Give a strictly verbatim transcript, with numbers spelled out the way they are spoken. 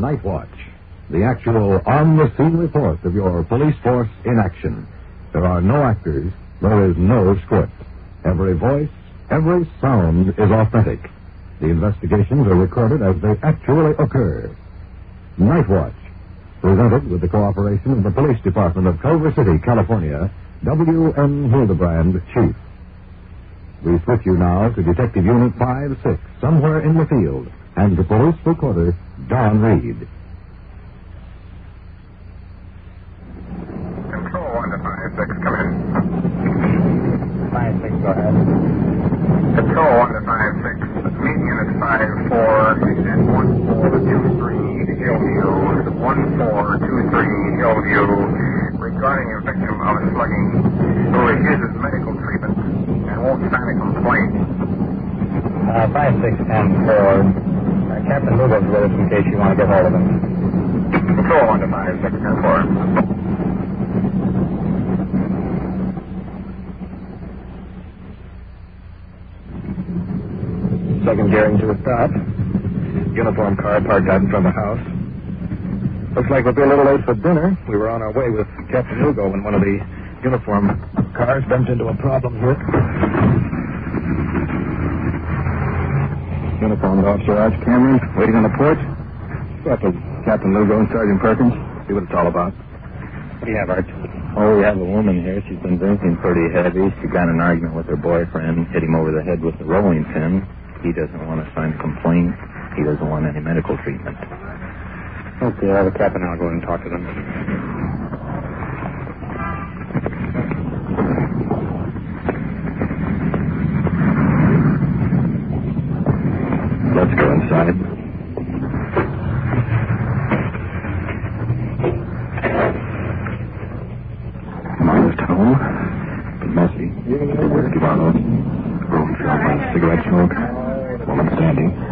Night Watch, the actual on-the-scene report of your police force in action. There are no actors, there is no script. Every voice, every sound is authentic. The investigations are recorded as they actually occur. Night Watch, presented with the cooperation of the Police Department of Culver City, California, W M Hildebrand, Chief. We switch you now to Detective Unit five six, somewhere in the field, and to Police Recorder Don Reed. Control one to five six, come in. five six, go ahead. Control one to five six, meet unit five four at one four two three Hillview, one four two three Hillview, regarding a victim of a slugging who refuses medical treatment and won't sign a complaint. Uh, five six ten four. Uh, Captain Lugo's with us in case you want to get hold of him. Control one to five six ten four. Second gearing to a stop. Uniform car parked out in front of the house. Looks like we'll be a little late for dinner. We were on our way with Captain Lugo when one of the uniform cars bumped into a problem here. Uniformed Officer Arch Cameron, waiting on the porch. Go up to Captain Lugo and Sergeant Perkins. See what it's all about. What do you have, Arch? Oh, we have a woman here. She's been drinking pretty heavy. She got in an argument with her boyfriend, hit him over the head with the rolling pin. He doesn't want to sign a complaint. He doesn't want any medical treatment. Okay, I'll have a captain. I'll go in and talk to them. Let's go inside. Modest home. But messy. Whiskey bottles. Room filled by cigarette smoke. Woman standing.